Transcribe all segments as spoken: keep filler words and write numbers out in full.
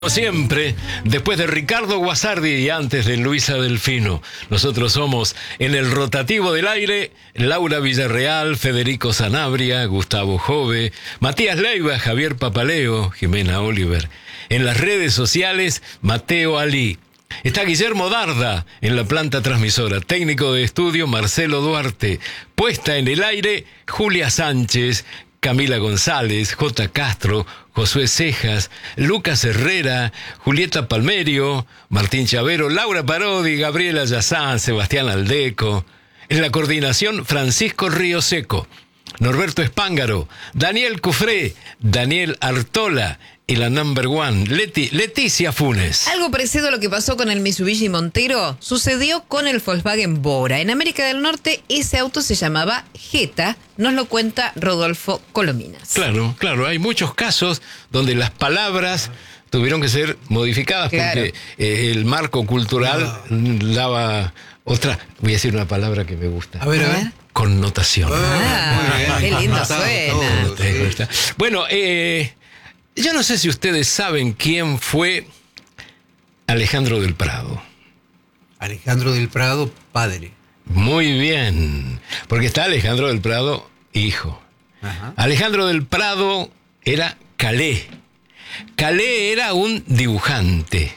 Siempre, después de Ricardo Guasardi y antes de Luisa Delfino, nosotros somos en el rotativo del aire, Laura Villarreal, Federico Sanabria, Gustavo Jove, Matías Leiva, Javier Papaleo, Jimena Oliver. En las redes sociales, Mateo Ali. Está Guillermo Darda en la planta transmisora, técnico de estudio Marcelo Duarte, puesta en el aire Julia Sánchez, Camila González, J. Castro, Josué Cejas, Lucas Herrera, Julieta Palmerio, Martín Chavero, Laura Parodi, Gabriela Yazán, Sebastián Aldeco. En la coordinación, Francisco Río Seco, Norberto Espángaro, Daniel Cufré, Daniel Artola y la number one, Leti, Leticia Funes. Algo parecido a lo que pasó con el Mitsubishi Montero sucedió con el Volkswagen Bora. En América del Norte ese auto se llamaba Jetta, nos lo cuenta Rodolfo Colominas. Claro, claro, hay muchos casos donde las palabras tuvieron que ser modificadas, claro, porque eh, el marco cultural no. daba otra, voy a decir una palabra que me gusta. A ver, a ver. Connotación. Ah, qué lindo suena. Todo, sí. Bueno, eh... yo no sé si ustedes saben quién fue Alejandro del Prado. Alejandro del Prado, padre. Muy bien, porque está Alejandro del Prado, hijo. Ajá. Alejandro del Prado era Calé. Calé era un dibujante,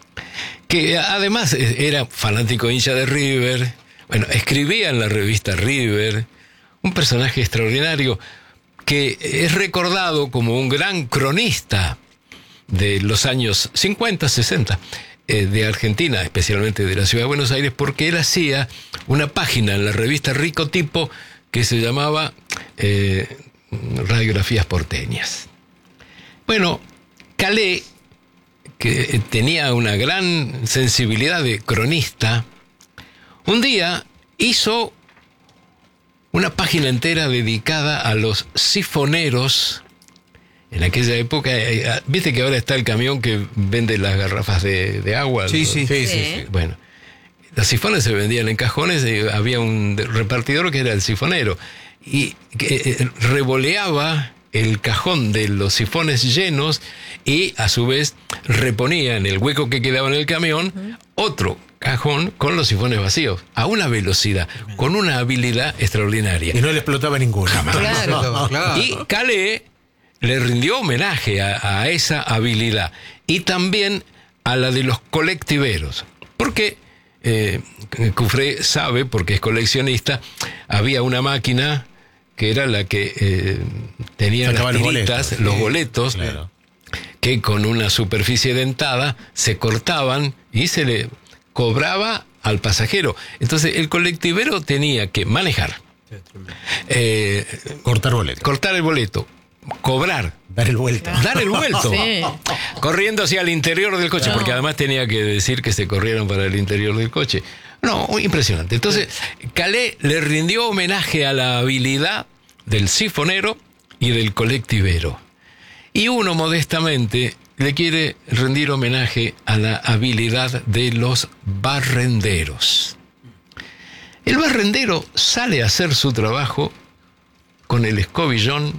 que además era fanático hincha de River. Bueno, escribía en la revista River, un personaje extraordinario, que es recordado como un gran cronista de los años cincuenta, sesenta, eh, de Argentina, especialmente de la ciudad de Buenos Aires, porque él hacía una página en la revista Rico Tipo que se llamaba eh, Radiografías Porteñas. Bueno, Calé, que tenía una gran sensibilidad de cronista, un día hizo una página entera dedicada a los sifoneros. En aquella época, viste que ahora está el camión que vende las garrafas de, de agua. Sí, sí, sí, sí, sí. Bueno, los sifones se vendían en cajones y había un repartidor que era el sifonero. Y que revoleaba el cajón de los sifones llenos y a su vez reponía en el hueco que quedaba en el camión uh-huh. otro cajón con los sifones vacíos, a una velocidad, con una habilidad extraordinaria. Y no le explotaba ninguno. Claro. Claro. Y Calé le rindió homenaje a, a esa habilidad y también a la de los colectiveros. Porque eh, Cufré sabe, porque es coleccionista, había una máquina que era la que eh, tenía las tiritas, los boletos, los boletos claro. que con una superficie dentada se cortaban y se le cobraba al pasajero. Entonces el colectivero tenía que manejar, eh, cortar boleto, cortar el boleto, cobrar, dar el vuelto, dar el vuelto, sí. corriendo hacia el interior del coche, no. porque además tenía que decir que se corrieron para el interior del coche. No, impresionante. Entonces Calé le rindió homenaje a la habilidad del sifonero y del colectivero. Y uno modestamente le quiere rendir homenaje a la habilidad de los barrenderos. El barrendero sale a hacer su trabajo con el escobillón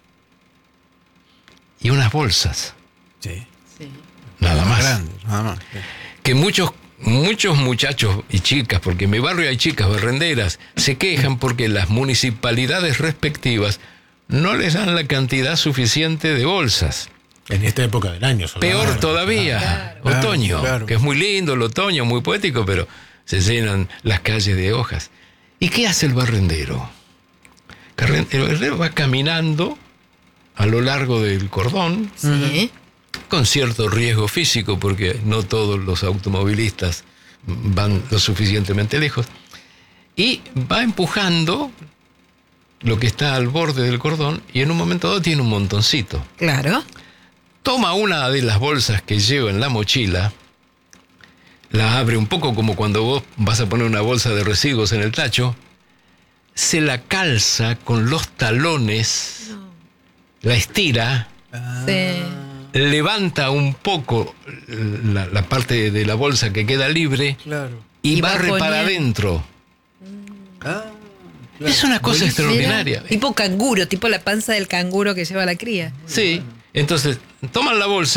y unas bolsas. Sí. Sí. Nada más. Grandes, nada más. Sí. Que muchos, muchos muchachos y chicas, porque en mi barrio hay chicas barrenderas, se quejan porque las municipalidades respectivas no les dan la cantidad suficiente de bolsas. En esta época del año. Peor claro, todavía, claro, otoño, claro, claro. que es muy lindo el otoño, muy poético, pero se llenan las calles de hojas. ¿Y qué hace el barrendero? El barrendero va caminando a lo largo del cordón, sí. con cierto riesgo físico, porque no todos los automovilistas van lo suficientemente lejos, y va empujando lo que está al borde del cordón, y en un momento dado tiene un montoncito. Claro. Toma una de las bolsas que lleva en la mochila, la abre un poco como cuando vos vas a poner una bolsa de residuos en el tacho, se la calza con los talones, no. la estira, sí. levanta un poco la, la parte de la bolsa que queda libre, claro. y, y barre va para adentro. Ah, claro. Es una cosa Buenísimo. extraordinaria. Era tipo canguro, tipo la panza del canguro que lleva la cría. Sí, entonces toman la bolsa,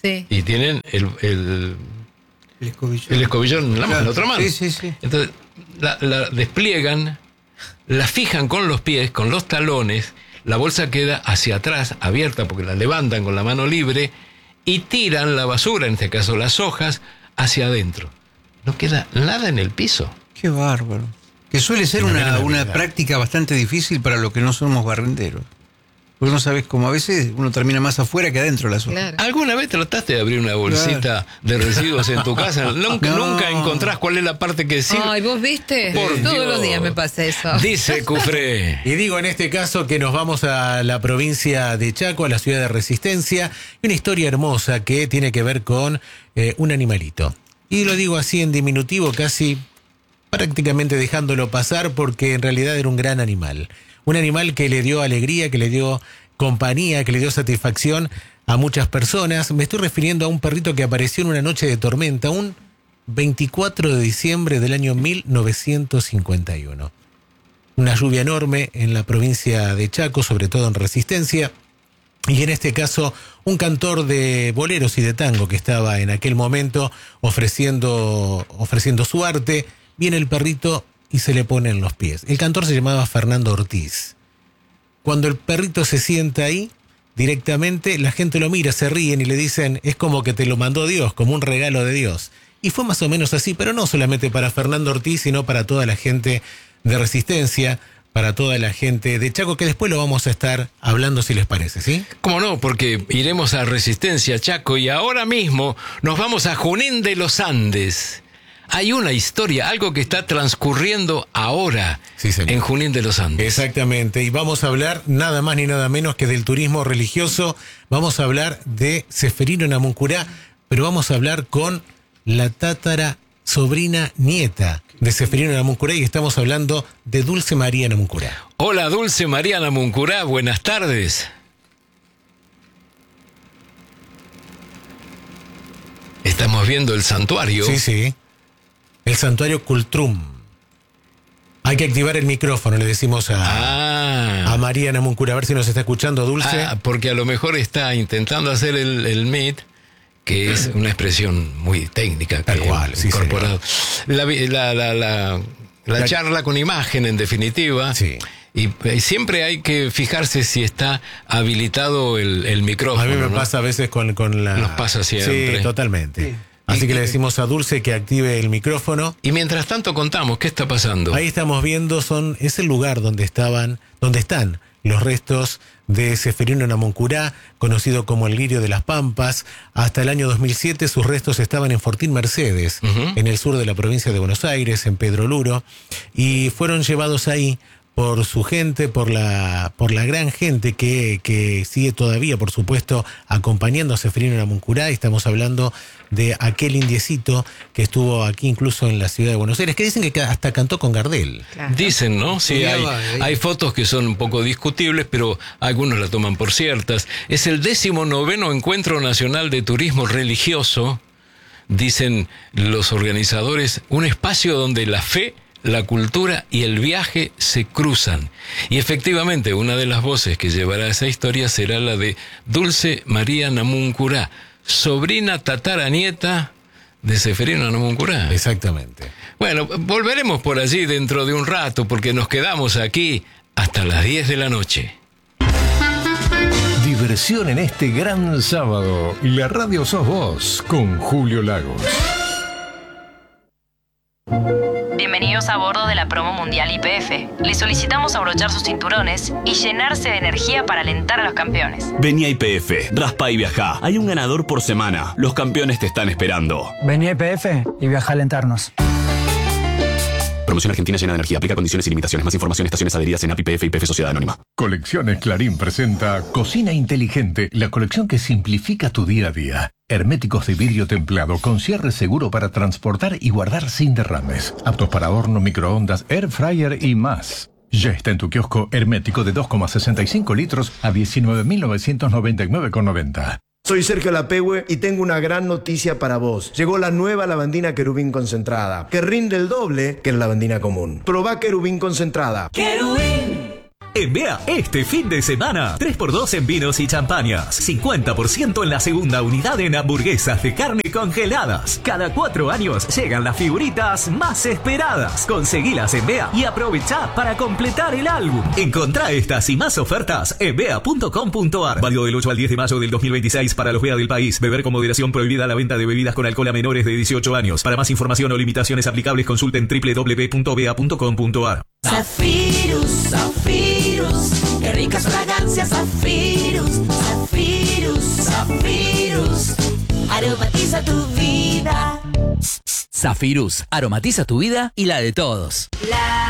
Sí. y tienen el, el, El escobillón. el escobillón en la, mano, en la Claro. otra mano. Sí, sí, sí. Entonces la, la despliegan, la fijan con los pies, con los talones, la bolsa queda hacia atrás, abierta porque la levantan con la mano libre y tiran la basura, en este caso las hojas, hacia adentro. No queda nada en el piso. Qué bárbaro. Que suele ser Una una, gran una habilidad. práctica bastante difícil para los que no somos barrenderos. Porque no sabes cómo a veces uno termina más afuera que adentro de la zona. Claro. ¿Alguna vez trataste de abrir una bolsita de residuos en tu casa? Nunca, No. nunca encontrás cuál es la parte que sirve. Ay, ¿vos viste? Por Todos Dios. los días me pasa eso. Dice Cufré. Y digo en este caso que nos vamos a la provincia de Chaco, a la ciudad de Resistencia, y una historia hermosa que tiene que ver con eh, un animalito. Y lo digo así en diminutivo, casi prácticamente dejándolo pasar, porque en realidad era un gran animal. Un animal que le dio alegría, que le dio compañía, que le dio satisfacción a muchas personas. Me estoy refiriendo a un perrito que apareció en una noche de tormenta, un veinticuatro de diciembre del año mil novecientos cincuenta y uno. Una lluvia enorme en la provincia de Chaco, sobre todo en Resistencia, y en este caso un cantor de boleros y de tango que estaba en aquel momento ofreciendo, ofreciendo su arte. Viene el perrito y se le pone en los pies. El cantor se llamaba Fernando Ortiz. Cuando el perrito se sienta ahí, directamente la gente lo mira, se ríen y le dicen, es como que te lo mandó Dios, como un regalo de Dios. Y fue más o menos así, pero no solamente para Fernando Ortiz, sino para toda la gente de Resistencia, para toda la gente de Chaco, que después lo vamos a estar hablando si les parece, ¿sí? ¿Cómo no? Porque iremos a Resistencia, Chaco, y ahora mismo nos vamos a Junín de los Andes. Hay una historia, algo que está transcurriendo ahora Sí, señor. en Junín de los Andes. Exactamente, y vamos a hablar nada más ni nada menos que del turismo religioso. Vamos a hablar de Ceferino Namuncurá, pero vamos a hablar con la tátara sobrina nieta de Ceferino Namuncurá, y estamos hablando de Dulce María Namuncurá. Hola, Dulce María Namuncurá, buenas tardes. Estamos viendo el santuario. Sí, sí. El santuario Cultrum. Hay que activar el micrófono, le decimos a, Ah. a María Namuncurá, a ver si nos está escuchando, Dulce. Ah, porque a lo mejor está intentando hacer el, el M I T, que es una expresión muy técnica que Tal cual, hemos sí, incorporado. La, vi- la, la, la, la La- charla con imagen, en definitiva. Sí. Y, eh, siempre hay que fijarse si está habilitado el, el micrófono. A mí me ¿no? pasa a veces con, con la... Nos pasa siempre. Sí, totalmente. Sí. Así Y que le que- decimos a Dulce que active el micrófono. Y mientras tanto contamos, ¿qué está pasando? Ahí estamos viendo, son, es el lugar donde estaban, donde están los restos de Ceferino Namuncurá, conocido como el Lirio de las Pampas. Hasta el año dos mil siete sus restos estaban en Fortín Mercedes, Ujú. en el sur de la provincia de Buenos Aires, en Pedro Luro, y fueron llevados ahí por su gente, por la, por la gran gente que, que sigue todavía, por supuesto, acompañando a Ceferino Namuncurá. Estamos hablando de aquel indiecito que estuvo aquí incluso en la ciudad de Buenos Aires, que dicen que hasta cantó con Gardel. Claro. Dicen, ¿no? Sí, hay, Estudiaba ahí. hay fotos que son un poco discutibles, pero algunos la toman por ciertas. Es el décimo noveno Encuentro Nacional de Turismo Religioso, dicen los organizadores, un espacio donde la fe, la cultura y el viaje se cruzan. Y efectivamente, una de las voces que llevará esa historia será la de Dulce María Namuncurá, sobrina tataranieta de Ceferino Namuncurá. Exactamente. Bueno, volveremos por allí dentro de un rato porque nos quedamos aquí hasta las diez de la noche. Diversión en este gran sábado. La radio sos vos con Julio Lagos. Bienvenidos a bordo de la promo mundial Y P F. Les solicitamos abrochar sus cinturones y llenarse de energía para alentar a los campeones. Vení a Y P F, raspa y viajá. Hay un ganador por semana. Los campeones te están esperando. Vení a Y P F y viaja a alentarnos. Promoción Argentina llena de energía. Aplica condiciones y limitaciones. Más información, estaciones adheridas en A P I P F y P F Sociedad Anónima. Colecciones Clarín presenta Cocina Inteligente, la colección que simplifica tu día a día. Herméticos de vidrio templado con cierre seguro para transportar y guardar sin derrames. Aptos para horno, microondas, air fryer y más. Ya está en tu kiosco hermético de dos coma sesenta y cinco litros a diecinueve mil novecientos noventa y nueve con noventa. Soy Sergio Lapehue y tengo una gran noticia para vos. Llegó la nueva lavandina Querubín concentrada, que rinde el doble que la lavandina común. Probá Querubín concentrada. En B E A, este fin de semana, tres por dos en vinos y champañas. cincuenta por ciento en la segunda unidad en hamburguesas de carne congeladas. Cada cuatro años llegan las figuritas más esperadas. Conseguilas en B E A y aprovecha para completar el álbum. Encontrá estas y más ofertas en bea punto com punto ar. Válido del ocho al diez de mayo del dos mil veintiséis para los B E A del país. Beber con moderación. Prohibida la venta de bebidas con alcohol a menores de dieciocho años. Para más información o limitaciones aplicables, consulten doble u doble u doble u punto bea punto com punto ar. Zafirus, Zafirus, qué ricas fragancias, Zafirus, Zafirus, Zafirus, aromatiza tu vida. Zafirus, aromatiza tu vida y la de todos. La